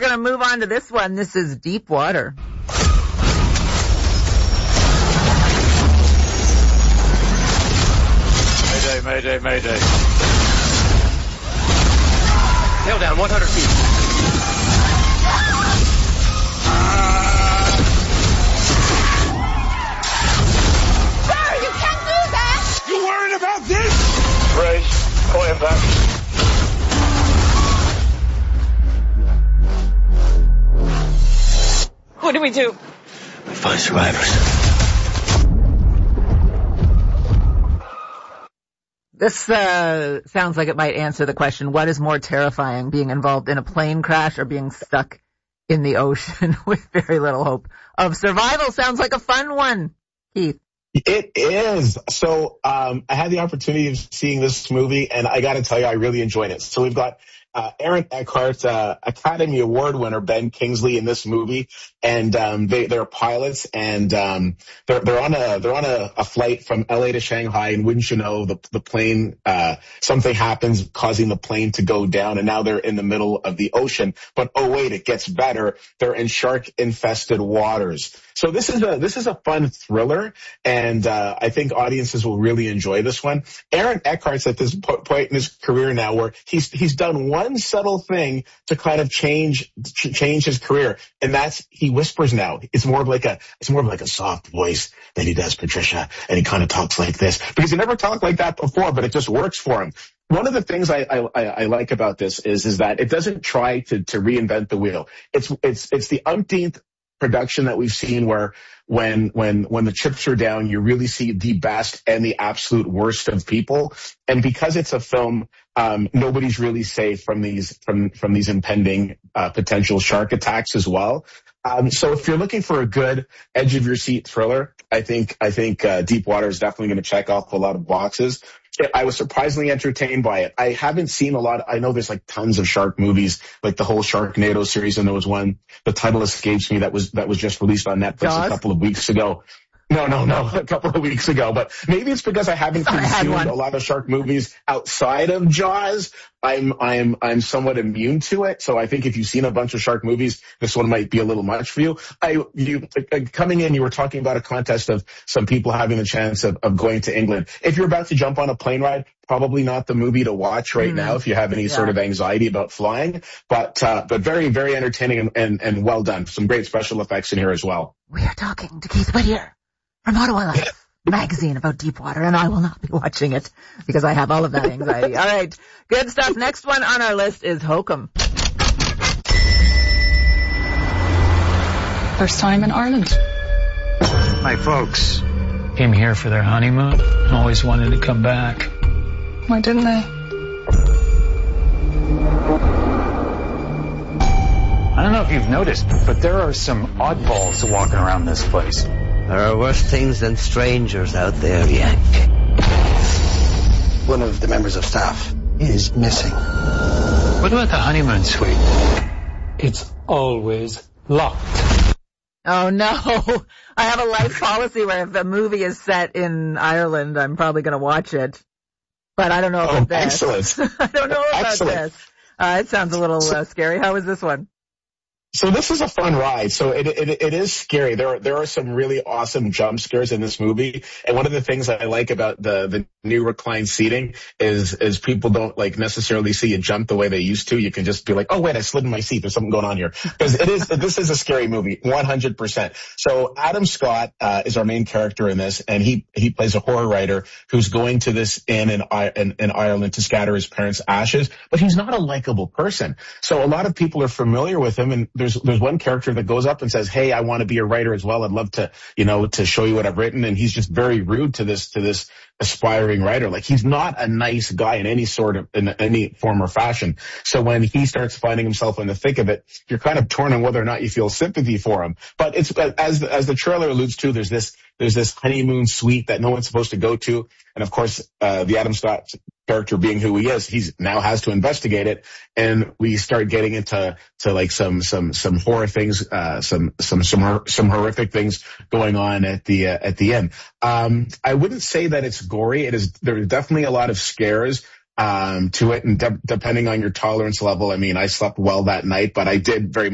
going to move on to this one. This is Deep Water. Mayday, mayday, mayday. Tail down, 100 feet. Sir, you can't do that! You worried about this? Raise, call impact. What do we do? We find survivors. This sounds like it might answer the question, what is more terrifying, being involved in a plane crash or being stuck in the ocean with very little hope of survival? Sounds like a fun one, Keith. It is. So I had the opportunity of seeing this movie, and I got to tell you, I really enjoyed it. So we've got Aaron Eckhart, Academy Award winner Ben Kingsley in this movie, and they're pilots, and they're on a flight from LA to Shanghai, and wouldn't you know, the plane something happens causing the plane to go down, and now they're in the middle of the ocean. But oh wait, it gets better. They're in shark infested waters. So this is a fun thriller, and I think audiences will really enjoy this one. Aaron Eckhart's at this point in his career now where he's done one subtle thing to kind of change his career, and that's he whispers now. It's more of like a soft voice that he does, Patricia, and he kind of talks like this because he never talked like that before, but it just works for him. One of the things I like about this is that it doesn't try to reinvent the wheel. It's the umpteenth production that we've seen where when the chips are down, you really see the best and the absolute worst of people. And because it's a film, nobody's really safe from these impending potential shark attacks as well. So if you're looking for a good edge of your seat thriller, I think Deep Water is definitely going to check off a lot of boxes. I was surprisingly entertained by it. I haven't seen a lot. I know there's like tons of shark movies, like the whole Sharknado series, and there was one, the title escapes me, that was just released on Netflix Jaws? a couple of weeks ago. No, a couple of weeks ago. But maybe it's because I haven't consumed a lot of shark movies outside of Jaws. I'm somewhat immune to it. So I think if you've seen a bunch of shark movies, this one might be a little much for you. Coming in, you were talking about a contest of some people having the chance of going to England. If you're about to jump on a plane ride, probably not the movie to watch right now if you have any sort of anxiety about flying. But very, very entertaining and well done. Some great special effects in here as well. We are talking to Keith Whittier from Ottawa Life magazine about Deepwater, and I will not be watching it because I have all of that anxiety. All right, good stuff. Next one on our list is Hokum. First time in Ireland. My folks came here for their honeymoon. Always wanted to come back. Why didn't they? I don't know if you've noticed, but there are some oddballs walking around this place. There are worse things than strangers out there, Yank. One of the members of staff is missing. What about the honeymoon suite? It's always locked. Oh, no. I have a life policy where if a movie is set in Ireland, I'm probably going to watch it. But I don't know about this. Excellent. I don't know about this. It sounds a little scary. How is this one? So this is a fun ride. So it is scary. There are some really awesome jump scares in this movie. And one of the things I like about the new recline seating is people don't like necessarily see you jump the way they used to. You can just be like, oh wait, I slid in my seat. There's something going on here. Because this is a scary movie, 100%. So Adam Scott is our main character in this, and he plays a horror writer who's going to this inn in Ireland to scatter his parents' ashes, but he's not a likable person. So a lot of people are familiar with him, and there's one character that goes up and says, hey, I want to be a writer as well. I'd love to, to show you what I've written. And he's just very rude to this aspiring writer. Like, he's not a nice guy in any form or fashion. So when he starts finding himself in the thick of it, you're kind of torn on whether or not you feel sympathy for him. But it's, as the trailer alludes to, there's this honeymoon suite that no one's supposed to go to. And of course, the Adam Scott character being who he is, he's now has to investigate it. And we start getting into like some horror things, some horrific things going on at the end. I wouldn't say that it's gory. There's definitely a lot of scares to it, and depending on your tolerance level. I mean, I slept well that night, but I did very